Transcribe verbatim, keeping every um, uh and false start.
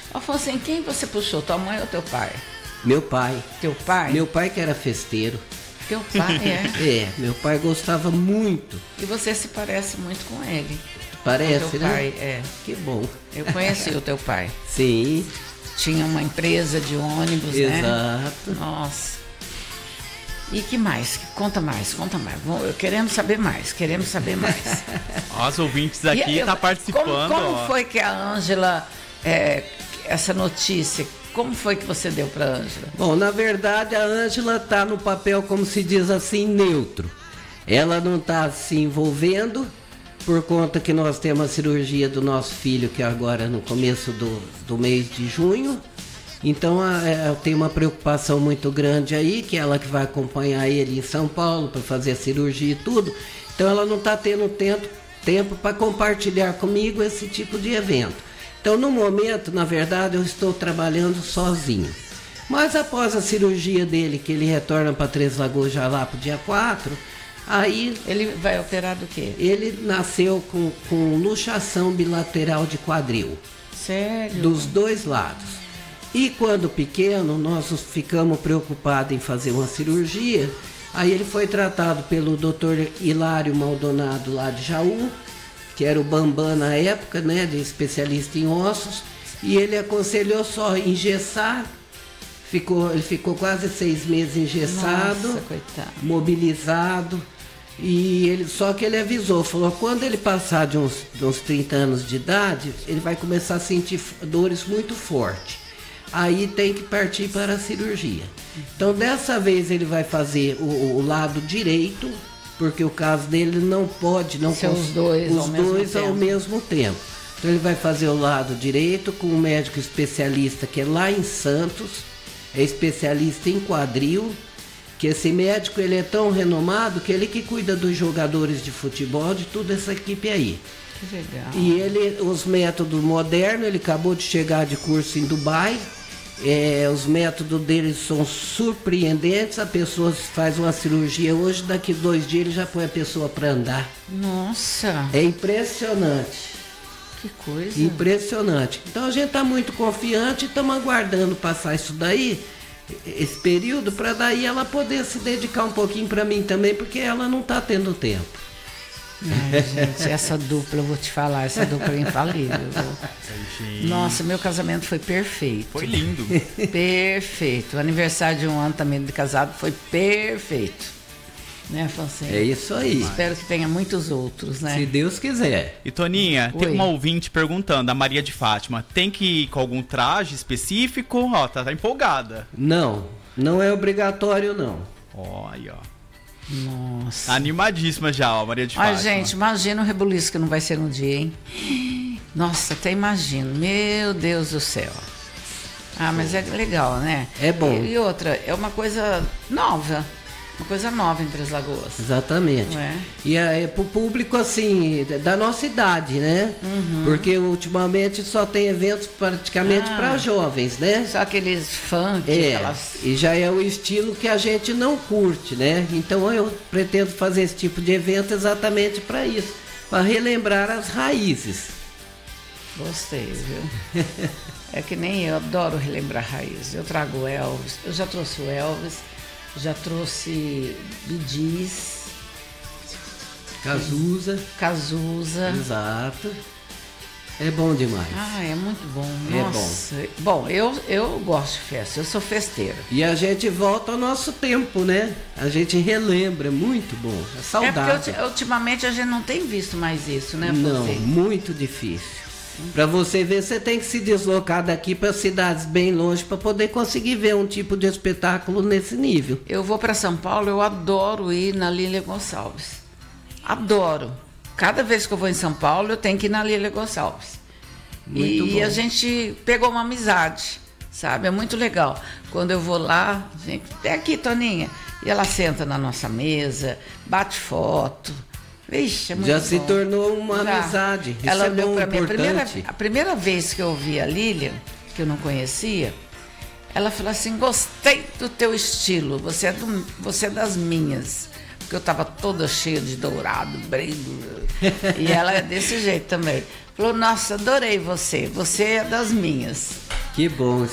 Afonso, em quem você puxou, tua mãe ou teu pai? Meu pai. Teu pai? Meu pai que era festeiro. Teu pai, é? É, meu pai gostava muito. E você se parece muito com ele. Parece, com teu né? pai, é. Que bom. Eu conheci o teu pai. Sim. Tinha uma empresa de ônibus, Exato. né? Exato. Nossa. E que mais? Conta mais, conta mais. Queremos saber mais, queremos saber mais. Os ouvintes aqui estão tá participando. Como, como foi que a Ângela, é, essa notícia, como foi que você deu para a Ângela? Bom, na verdade a Ângela está no papel, como se diz assim, neutro. Ela não está se envolvendo por conta que nós temos a cirurgia do nosso filho, que é agora no começo do, do mês de junho. Então eu tenho uma preocupação muito grande aí, que é ela que vai acompanhar ele em São Paulo para fazer a cirurgia e tudo. Então ela não está tendo tempo, tempo para compartilhar comigo esse tipo de evento. Então no momento, na verdade, eu estou trabalhando sozinho. Mas após a cirurgia dele, que ele retorna para Três Lagoas já lá para o dia quatro, aí... Ele vai operar do quê? Ele nasceu com, com luxação bilateral de quadril. Sério? Dos dois lados. E quando pequeno, nós ficamos preocupados em fazer uma cirurgia. Aí ele foi tratado pelo doutor Hilário Maldonado lá de Jaú, que era o bambam na época, né, de especialista em ossos. E ele aconselhou só engessar. Ficou, ele ficou quase seis meses engessado. Nossa, coitado. Mobilizado. E ele, só que ele avisou, falou, quando ele passar de uns, de uns trinta anos de idade, ele vai começar a sentir dores muito fortes. Aí tem que partir para a cirurgia. Então dessa vez ele vai fazer o, o lado direito, porque o caso dele não pode, não ser os dois, os ao, dois mesmo ao mesmo tempo. Então ele vai fazer o lado direito com um médico especialista que é lá em Santos, é especialista em quadril, que esse médico ele é tão renomado que ele que cuida dos jogadores de futebol, de toda essa equipe aí. Que legal. E ele, os métodos modernos, ele acabou de chegar de curso em Dubai. É, os métodos deles são surpreendentes. A pessoa faz uma cirurgia hoje, daqui dois dias ele já põe a pessoa para andar. Nossa! É impressionante. Que coisa! Impressionante. Então a gente está muito confiante e estamos aguardando passar isso daí, esse período, para daí ela poder se dedicar um pouquinho para mim também, porque ela não está tendo tempo. Ai, gente, essa dupla, eu vou te falar, essa dupla é infalível. Nossa, meu casamento foi perfeito. Foi lindo. Perfeito. O aniversário de um ano também de casado foi perfeito. Né, Afonso? É isso aí. Espero que tenha muitos outros, né? Se Deus quiser. E Toninha, Oi. tem uma ouvinte perguntando, a Maria de Fátima, tem que ir com algum traje específico? Ó, tá, tá empolgada. Não, não é obrigatório não. Ó, aí, ó. Nossa. Animadíssima já, ó, Maria de Ai, Fátima. gente, imagina o rebuliço que não vai ser no dia, hein? Nossa, até imagino. Meu Deus do céu. Ah, mas é legal, né? É bom. E, e outra, é uma coisa nova. Uma coisa nova em Três Lagoas. Exatamente. Não é? E é pro público, assim, da nossa idade, né? Uhum. Porque ultimamente só tem eventos praticamente Ah. para jovens, né? Só aqueles funk, É, aquelas... e já é o estilo que a gente não curte, né? Então eu pretendo fazer esse tipo de evento exatamente para isso, para relembrar as raízes. Gostei, viu? É que nem eu, adoro relembrar raízes. Eu trago Elvis, eu já trouxe o Elvis, já trouxe Bee Gees, Cazuza. Cazuza. Exato. É bom demais. Ah, é muito bom. É Nossa. Bom, eu, eu gosto de festa, eu sou festeira. E a gente volta ao nosso tempo, né? A gente relembra, é muito bom. É É saudável. porque ultimamente a gente não tem visto mais isso, né, Não, Fonseca? muito difícil. Para você ver, você tem que se deslocar daqui para cidades bem longe para poder conseguir ver um tipo de espetáculo nesse nível. Eu vou para São Paulo, eu adoro ir na Lília Gonçalves. Adoro. Cada vez que eu vou em São Paulo, eu tenho que ir na Lília Gonçalves. Muito e bom. a gente pegou uma amizade, sabe? É muito legal. Quando eu vou lá, gente, é aqui, Toninha. E ela senta na nossa mesa, bate foto. Vixe, é muito Já bom. se tornou uma Já. amizade. Isso Ela é olhou bom, para mim. A primeira, importante. a primeira vez que eu vi a Lília, que eu não conhecia, ela falou assim: gostei do teu estilo, você é, do, você é das minhas. Porque eu estava toda cheia de dourado, brilho. E ela é desse jeito também. Falou: nossa, adorei você, você é das minhas. Que bom.